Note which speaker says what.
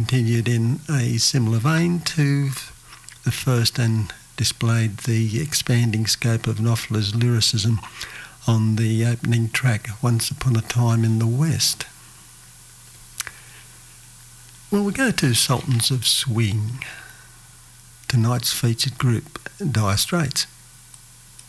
Speaker 1: continued in a similar vein to the first and displayed the expanding scope of Knopfler's lyricism on the opening track, Once Upon a Time in the West. Well, we go to Sultans of Swing, tonight's featured group, Dire Straits.